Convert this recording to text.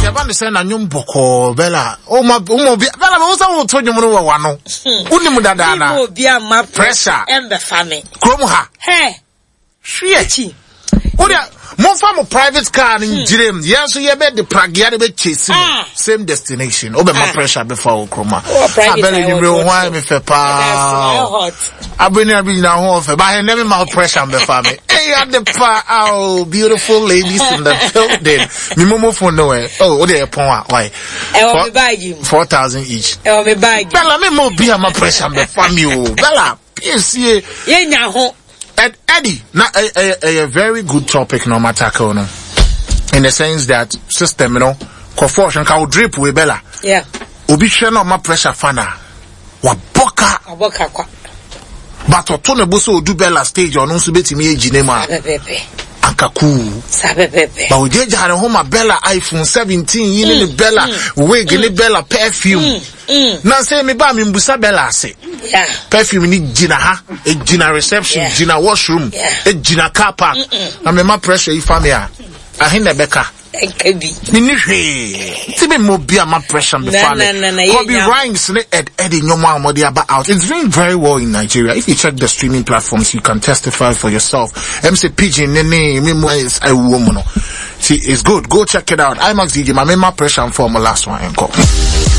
Yabani say na nyum boko Bella. Bella me usa wo to nyum no wa no. Uni mu dada na. Obi ama pressure embe fame. Krom ha. He. Hwie. Odia Monfa mo private car in Jirem. Yes, so you bet the Pragia be chasing same destination. Obe my pressure before Kroma. I bet you will why me fe pa. I been now home for but I never my pressure before me. Hey, at the pa beautiful ladies in the building. Me momo for nowhere. Oh, what they pon why? 4,000 each. Me bag. Bella me mo be my pressure before me. Bella, yes, yeah, home. Eddie, now a very good topic no matter no. In the sense that system, you know, confusion can drip with Bella. Yeah. Obi no my pressure fana. Waboka kwa. But otone buso do Bella stage or no so beti me ejinema. Anka cool. Sabepepe. But we just had a home Bella iPhone 17 yini Bella wig ni Bella perfume. Now say me ba me mbusa Bella say. Yeah. Perfume ni jina ha, e jina reception, jina washroom, e jina car park. Na me ma pressure ifa me a. Ahina beka. Enkebi. Me ni hwe. Ti me mo bia ma pressure me fa me. Kobe Rhymes ne Eddie nyoma amodi aba out. It's doing very well in Nigeria. If you check the streaming platforms, you can testify for yourself. MC Pigeon nene me mo is a woman. See, it's good. Go check it out. IMAX DJ, my pressure and for my last one.